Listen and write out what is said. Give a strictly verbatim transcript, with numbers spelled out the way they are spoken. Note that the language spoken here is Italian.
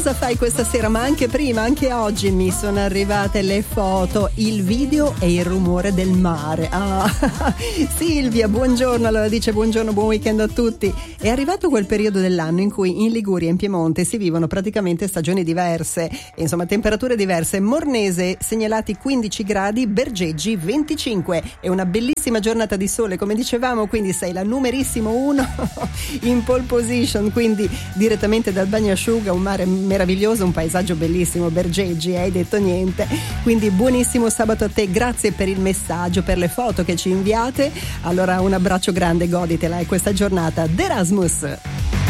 cosa fai questa sera? Ma anche prima, anche oggi mi sono arrivate le foto, il video e il rumore del mare. Ah, Silvia, buongiorno. Allora dice buongiorno, buon weekend a tutti. È arrivato quel periodo dell'anno in cui in Liguria e in Piemonte si vivono praticamente stagioni diverse, e insomma temperature diverse. Mornese segnalati quindici gradi, Bergeggi venticinque. È una bellissima giornata di sole, come dicevamo, quindi sei la numerissimo uno in pole position, quindi direttamente dal bagnasciuga, un mare meraviglioso, un paesaggio bellissimo, Bergeggi, hai detto niente. Quindi buonissimo sabato a te, grazie per il messaggio, per le foto che ci inviate. Allora un abbraccio grande, goditela, è questa giornata d'Erasmus.